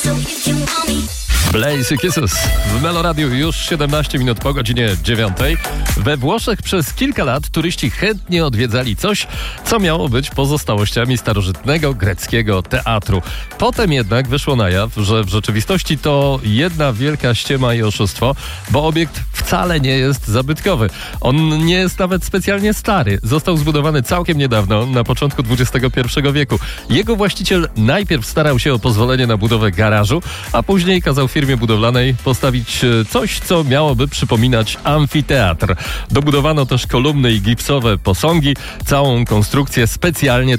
Blaze i Kisses w Meloradiu już 17 minut po godzinie 9. We Włoszech przez kilka lat turyści chętnie odwiedzali coś, co miało być pozostałościami starożytnego greckiego teatru. Potem jednak wyszło na jaw, że w rzeczywistości to jedna wielka ściema i oszustwo, bo obiekt wcale nie jest zabytkowy. On nie jest nawet specjalnie stary. Został zbudowany całkiem niedawno, na początku XXI wieku. Jego właściciel najpierw starał się o pozwolenie na budowę garażu, a później kazał firmie budowlanej postawić coś, co miałoby przypominać amfiteatr. Dobudowano też kolumny i gipsowe posągi, całą konstrukcję specjalnie